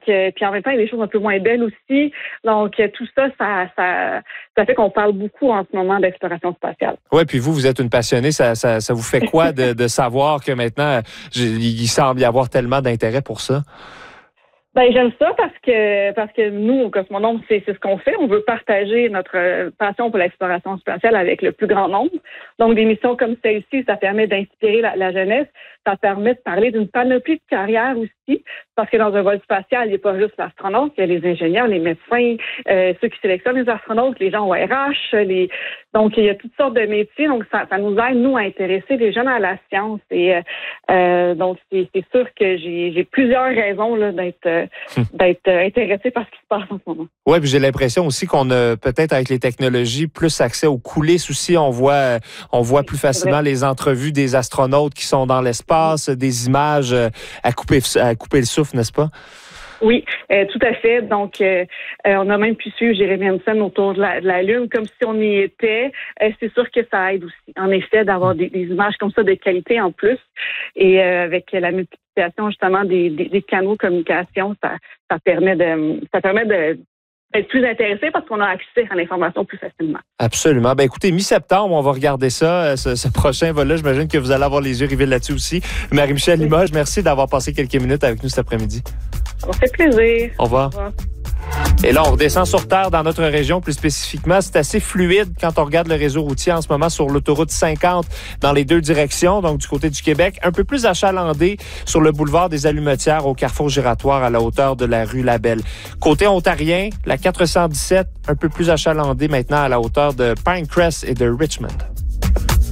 puis en même temps, il y a des choses un peu moins belles aussi. Donc, tout ça fait qu'on parle beaucoup en ce moment d'exploration spatiale. Oui, puis vous êtes une passionnée. Ça vous fait quoi de savoir que maintenant, il semble y avoir tellement d'intérêt pour ça? Ben, j'aime ça parce que nous, au Cosmonome, c'est ce qu'on fait. On veut partager notre passion pour l'exploration spatiale avec le plus grand nombre. Donc, des missions comme celle-ci, ça permet d'inspirer la jeunesse. Ça permet de parler d'une panoplie de carrières aussi. Parce que dans un vol spatial, il n'y a pas juste l'astronaute, il y a les ingénieurs, les médecins, ceux qui sélectionnent les astronautes, les gens au RH, donc il y a toutes sortes de métiers. Donc, ça nous aide, nous, à intéresser les jeunes à la science. Et donc, c'est sûr que j'ai plusieurs raisons là, d'être intéressé par ce qui se passe en ce moment. Oui, puis j'ai l'impression aussi qu'on a peut-être avec les technologies plus accès aux coulisses aussi. On voit plus facilement les entrevues des astronautes qui sont dans l'espace, des images à couper le souffle, n'est-ce pas? Oui, tout à fait. Donc, on a même pu suivre Jeremy Hansen autour de la Lune comme si on y était. C'est sûr que ça aide aussi, en effet, d'avoir des images comme ça de qualité en plus. Et avec la multiplication justement des canaux de communication, ça permet d'être plus intéressé parce qu'on a accès à l'information plus facilement. Absolument. Ben écoutez, mi-septembre, on va regarder ça, ce prochain vol-là. J'imagine que vous allez avoir les yeux rivés là-dessus aussi. Marie-Michèle Limoges, merci d'avoir passé quelques minutes avec nous cet après-midi. Ça m'a fait plaisir. Au revoir. Au revoir. Et là, on redescend sur terre dans notre région plus spécifiquement. C'est assez fluide quand on regarde le réseau routier en ce moment sur l'autoroute 50 dans les deux directions, donc du côté du Québec. Un peu plus achalandé sur le boulevard des Allumetières au carrefour giratoire à la hauteur de la rue Labelle. Côté ontarien, la 417, un peu plus achalandée maintenant à la hauteur de Pinecrest et de Richmond.